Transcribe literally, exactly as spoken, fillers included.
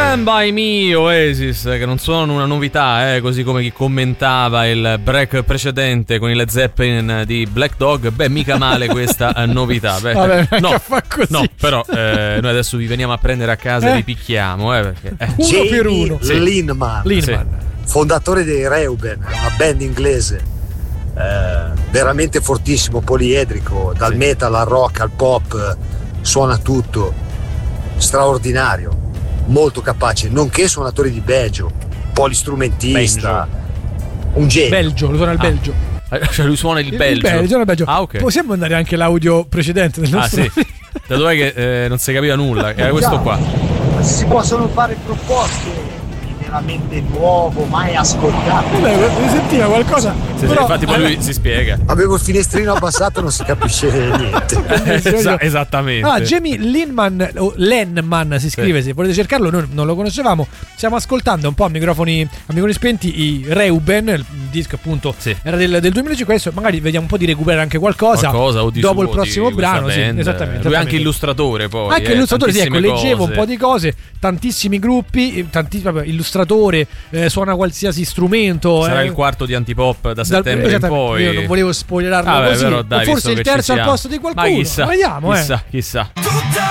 Stand By Me, Oasis, che non sono una novità, eh, così come chi commentava il break precedente con i Led Zeppelin di Black Dog. Beh, mica male questa novità. Beh, Vabbè, no, fa così. no, però eh, noi adesso vi veniamo a prendere a casa e Eh? vi picchiamo, eh, perché, eh. Uno Jamie per uno. Sì. Lindemann, Lindemann. fondatore dei Reuben, una band inglese eh, veramente fortissimo, poliedrico, dal Sì. metal al rock al pop, eh, suona tutto, straordinario, molto capace, nonché suonatore di banjo, polistrumentista, un genio. Belgio, lo suona il Ah. Belgio. Cioè lui suona il Belgio. Il Belgio, il Belgio. Ah, ok. Possiamo andare anche l'audio precedente del Ah, nostro sì. Da dov'è che eh, non si capiva nulla? Era questo qua. Si possono fare proposte di veramente nuovo, mai ascoltato. Vabbè, mi sentiva qualcosa. Sì, sì, però, infatti poi lui si spiega. Avevo il finestrino abbassato, non si capisce niente. Esa- esattamente. Ah, Jamie Lindemann o Lenman si scrive, se volete cercarlo, noi non lo conoscevamo. Stiamo ascoltando un po' a microfoni, a microfoni spenti i Reuben, il disco appunto Sì. era del, del duemilacinque, adesso magari vediamo un po' di recuperare anche qualcosa, Qualcosa, o di dopo il suo, prossimo di questa brano, sì, band. esattamente, Lui è esattamente. anche illustratore poi. Anche eh, illustratore, sì, ecco, tantissime leggevo cose. un po' di cose, tantissimi gruppi, tanti, vabbè, illustratore, eh, suona qualsiasi strumento. Sarà eh, il quarto di Antipop da dal- settembre in esattamente, poi. io non volevo spoilerarlo Vabbè, così, però dai, o forse visto il che ci terzo al siamo. posto di qualcuno. Ma chissà, Vediamo, chissà, eh. chissà.